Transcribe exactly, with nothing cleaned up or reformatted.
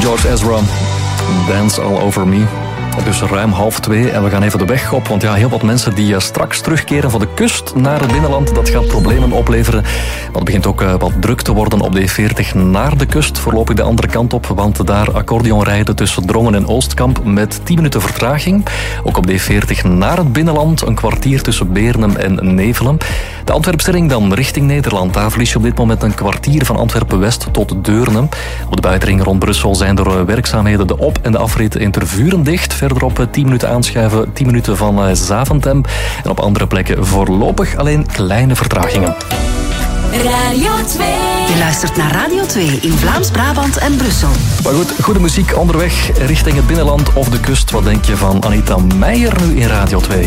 George Ezra, Dance All Over Me. Het is ruim half twee en we gaan even de weg op. Want ja, heel wat mensen die straks terugkeren van de kust naar het binnenland, dat gaat problemen opleveren. Maar het begint ook wat druk te worden op de E veertig naar de kust. Voorlopig de andere kant op, want daar accordeon rijden tussen Drongen en Oostkamp met tien minuten vertraging. Ook op de E veertig naar het binnenland, een kwartier tussen Beernem en Nevelen. De Antwerpstelling dan richting Nederland. Daar verlies je op dit moment een kwartier van Antwerpen-West tot Deurne. Op de buitenring rond Brussel zijn er werkzaamheden. De op- en de afrit in Tervuren dicht. Verderop tien minuten aanschuiven, tien minuten van Zaventem. En op andere plekken voorlopig alleen kleine vertragingen. Radio twee. Je luistert naar Radio twee in Vlaams-Brabant en Brussel. Maar goed, goede muziek onderweg richting het binnenland of de kust. Wat denk je van Anita Meijer nu in Radio twee?